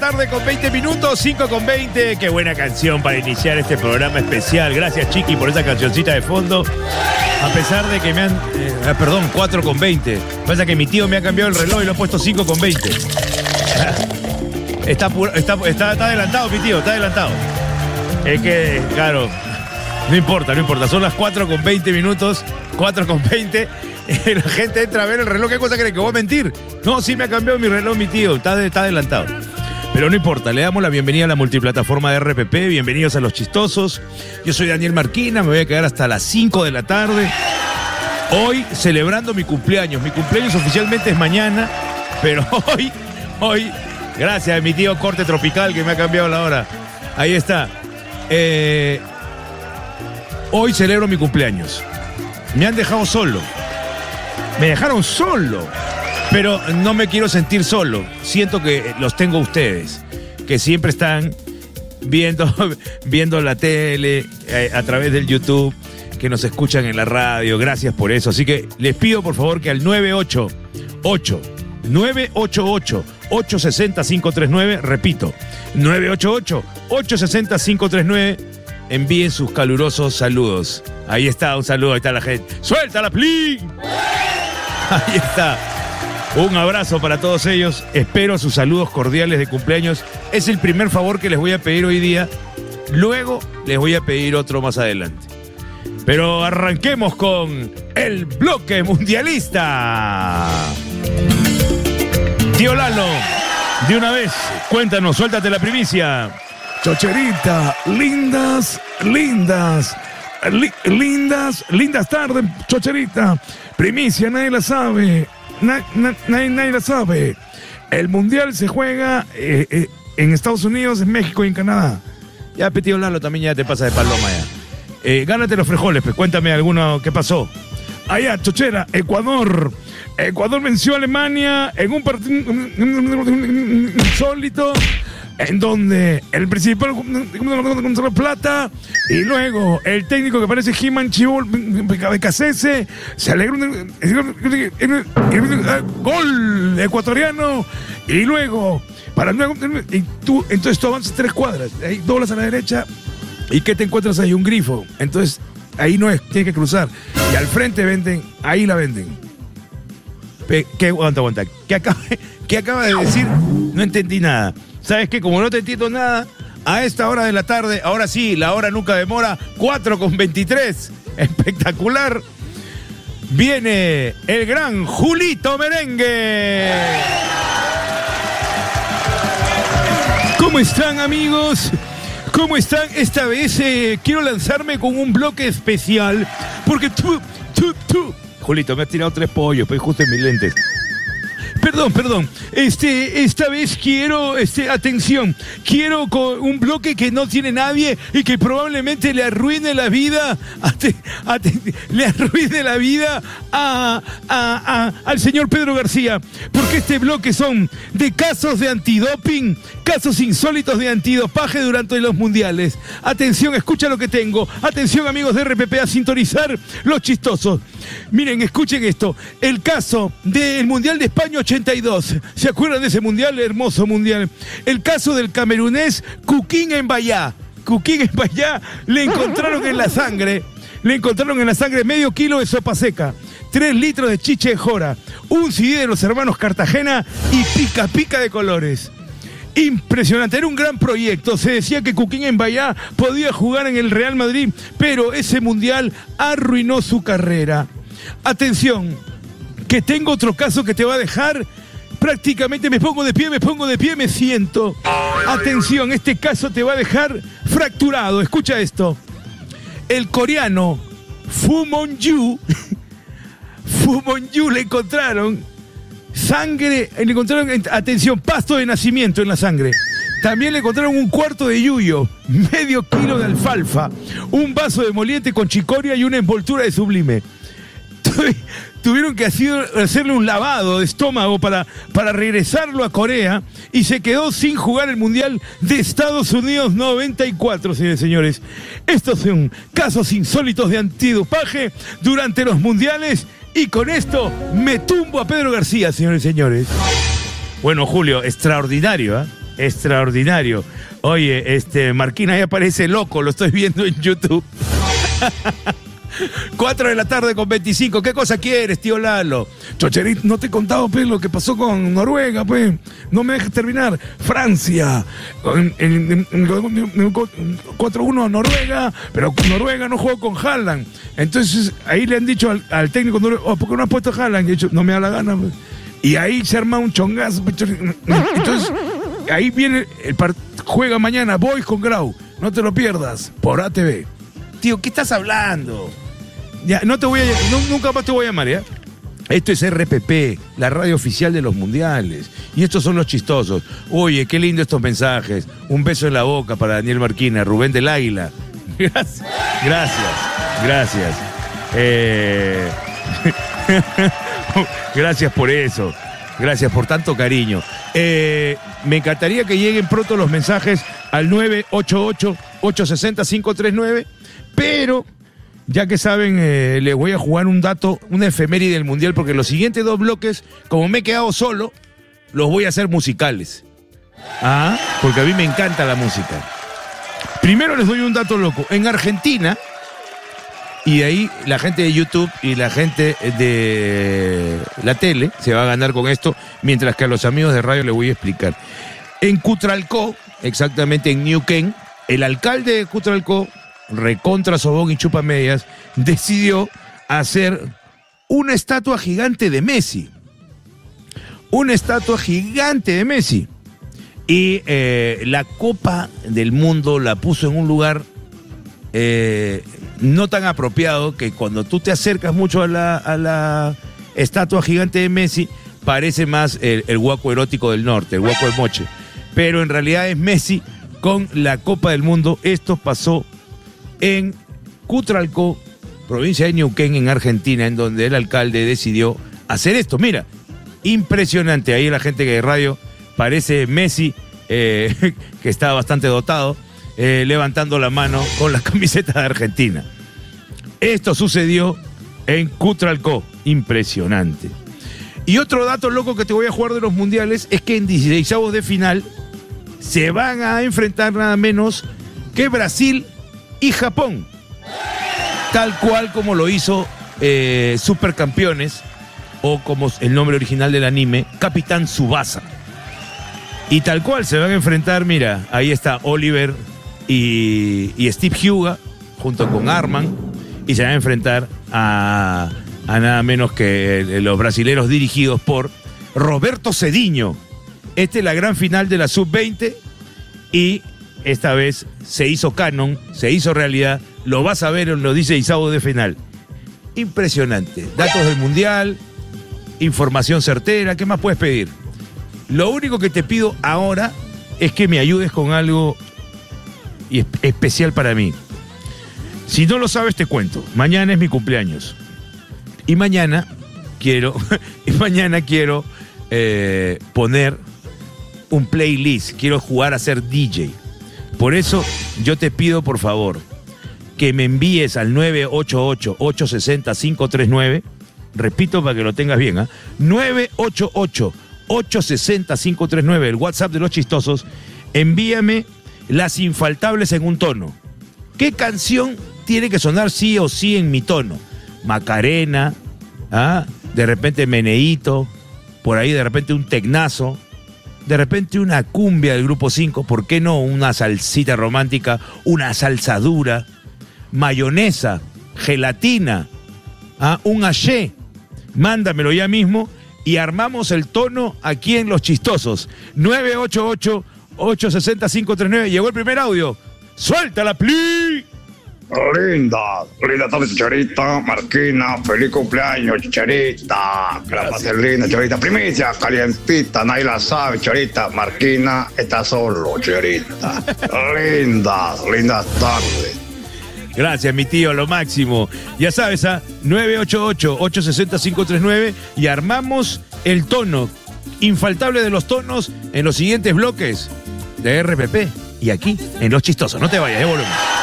tarde con 20 minutos, 5 con 20. Qué buena canción para iniciar este programa especial. Gracias, Chiqui, por esa cancioncita de fondo. A pesar de que me han... 4 con 20. Pasa que mi tío me ha cambiado el reloj y lo ha puesto 5 con 20. Está adelantado, mi tío, está adelantado. Es que, claro, no importa. Son las 4 con 20 minutos, 4 con 20. La gente entra a ver el reloj. ¿Qué cosa cree? ¿Que voy a mentir? No, sí me ha cambiado mi reloj, mi tío. Está adelantado. Pero no importa, le damos la bienvenida a la multiplataforma de RPP. Bienvenidos a Los Chistosos. Yo soy Daniel Marquina, me voy a quedar hasta las 5 de la tarde. Hoy celebrando mi cumpleaños. Mi cumpleaños oficialmente es mañana, pero hoy, gracias a mi tío Corte Tropical que me ha cambiado la hora. Ahí está. Hoy celebro mi cumpleaños. Me han dejado solo. Me dejaron solo. Pero no me quiero sentir solo. Siento que los tengo a ustedes, que siempre están viendo la tele, a través del YouTube, que nos escuchan en la radio. Gracias por eso. Así que les pido, por favor, que al 988-860-539, repito, 988-860-539, envíen sus calurosos saludos. Ahí está, un saludo, ahí está la gente. ¡Suéltala, please! Ahí está. Un abrazo para todos ellos. Espero sus saludos cordiales de cumpleaños. Es el primer favor que les voy a pedir hoy día. Luego les voy a pedir otro más adelante. Pero arranquemos con el bloque mundialista. Tío Lalo, de una vez, cuéntanos, suéltate la primicia. Chocherita, lindas tardes, Chocherita. Primicia, nadie la sabe. Nadie la sabe. El mundial se juega en Estados Unidos, en México y en Canadá. Ya, Tío Lalo, también ya te pasa de paloma ya. Gánate los frijoles, pues cuéntame alguno, ¿qué pasó? Allá, Chochera, Ecuador venció a Alemania en un partido insólito, en donde el principal contra la plata y luego el técnico que parece He-Man Chivo Becasese se alegró gol ecuatoriano y luego entonces tú avanzas 3 cuadras, ahí doblas a la derecha y ¿qué te encuentras ahí? Un grifo. Entonces ahí no es, tienes que cruzar y al frente venden, ahí la venden. Aguanta. ¿Qué acaba de decir? No entendí nada. ¿Sabes qué? Como no te entiendo nada, a esta hora de la tarde, ahora sí, la hora nunca demora, 4 con 23. Espectacular. Viene el gran Julito Merengue. ¿Cómo están, amigos? ¿Cómo están? Esta vez quiero lanzarme con un bloque especial, porque tú. Julito, me has tirado 3 pollos, pues justo en mis lentes. Perdón. Esta vez quiero, atención, quiero con un bloque que no tiene nadie y que probablemente le arruine la vida, al señor Pedro García, porque este bloque son de casos de antidoping, casos insólitos de antidopaje durante los mundiales. Atención, escucha lo que tengo. Atención, amigos de RPP, a sintonizar Los Chistosos. Miren, escuchen esto. El caso del Mundial de España 82. ¿Se acuerdan de ese mundial? Hermoso mundial. El caso del camerunés Kukin Mbayá. Kukin Mbayá le encontraron en la sangre medio kilo de sopa seca, 3 litros de chiche de jora, un CD de los hermanos Cartagena y pica de colores. Impresionante, era un gran proyecto. Se decía que Kukin Mbayá podía jugar en el Real Madrid, pero ese mundial arruinó su carrera. Atención, que tengo otro caso que te va a dejar prácticamente me pongo de pie, me siento. Atención, este caso te va a dejar fracturado. Escucha esto. El coreano Fu Monju le encontraron sangre, atención, pasto de nacimiento en la sangre. También le encontraron un cuarto de yuyo, medio kilo de alfalfa, un vaso de moliente con chicoria y una envoltura de Sublime. Tuvieron que hacerle un lavado de estómago para regresarlo a Corea y se quedó sin jugar el Mundial de Estados Unidos 94, señores y señores. Estos son casos insólitos de antidopaje durante los mundiales y con esto me tumbo a Pedro García, señores y señores. Bueno, Julio, extraordinario, ¿eh? Extraordinario. Oye, Marquina ya parece loco, lo estoy viendo en YouTube. 4 de la tarde con 25. ¿Qué cosa quieres, tío Lalo? Chocherito, no te he contado, pues, lo que pasó con Noruega, pues. No me dejes terminar. Francia. 4-1 a Noruega, pero Noruega no jugó con Haaland. Entonces, ahí le han dicho al técnico, ¿por qué no has puesto a Haaland? Y he dicho, no me da la gana, pues. Y ahí se arma un chongazo. Entonces, ahí viene juega mañana Boys con Grau. No te lo pierdas, por ATV. Tío, ¿qué estás hablando? Ya, nunca más te voy a llamar, ¿ya? Esto es RPP, la radio oficial de los mundiales. Y estos son los chistosos. Oye, qué lindo estos mensajes. Un beso en la boca para Daniel Marquina, Rubén del Águila. Gracias. Gracias por eso. Gracias por tanto cariño. Me encantaría que lleguen pronto los mensajes al 988-860-539, pero ya que saben, les voy a jugar un dato, una efeméride del Mundial, porque los siguientes 2 bloques, como me he quedado solo, los voy a hacer musicales. Porque a mí me encanta la música. Primero les doy un dato loco. En Argentina, y ahí la gente de YouTube y la gente de la tele se va a ganar con esto, mientras que a los amigos de radio les voy a explicar. En Cutralcó, exactamente en Neuquén, el alcalde de Cutralcó, recontra sobón y chupamedias, decidió hacer una estatua gigante de Messi. Una estatua gigante de Messi. Y la Copa del Mundo la puso en un lugar no tan apropiado, que cuando tú te acercas mucho a la estatua gigante de Messi, parece más el guaco erótico del norte, el guaco de Moche. Pero en realidad es Messi con la Copa del Mundo. Esto pasó en Cutralcó, provincia de Neuquén, en Argentina, en donde el alcalde decidió hacer esto. Mira, impresionante. Ahí la gente que de radio parece Messi, que está bastante dotado, levantando la mano con la camiseta de Argentina. Esto sucedió en Cutralcó. Impresionante. Y otro dato loco que te voy a jugar de los mundiales es que en 16avos de final se van a enfrentar nada menos que Brasil y Japón, tal cual como lo hizo Supercampeones, o como el nombre original del anime, Capitán Tsubasa. Y tal cual se van a enfrentar, mira, ahí está Oliver y Steve Huga junto con Arman, y se van a enfrentar a nada menos que los brasileros dirigidos por Roberto Cediño. Esta es la gran final de la Sub-20 y esta vez se hizo canon, se hizo realidad. Lo vas a ver en los 16avos de final. Impresionante. Datos del Mundial, información certera. ¿Qué más puedes pedir? Lo único que te pido ahora es que me ayudes con algo especial para mí. Si no lo sabes, te cuento. Mañana es mi cumpleaños. Y mañana quiero poner un playlist. Quiero jugar a ser DJ. Por eso yo te pido, por favor, que me envíes al 988-860-539. Repito para que lo tengas bien, 988-860-539, el WhatsApp de los chistosos. Envíame las infaltables en un tono. ¿Qué canción tiene que sonar sí o sí en mi tono? Macarena, de repente Meneíto, por ahí de repente un tecnazo, de repente una cumbia del Grupo 5, ¿por qué no? Una salsita romántica, una salsa dura, mayonesa, gelatina, un haché. Mándamelo ya mismo y armamos el tono aquí en Los Chistosos. 988-860-539. Llegó el primer audio. ¡Suéltala, pli! Linda tarde, Chicharita, Marquina, feliz cumpleaños, Chicharita, que la pases linda, Chicharita, primicia, calientita, nadie la sabe, Chicharita, Marquina está solo, Chicharita, lindas tardes. Gracias, mi tío, lo máximo. Ya sabes, 988-860-539 y armamos el tono infaltable de los tonos en los siguientes bloques de RPP y aquí en Los Chistosos. No te vayas, volvemos.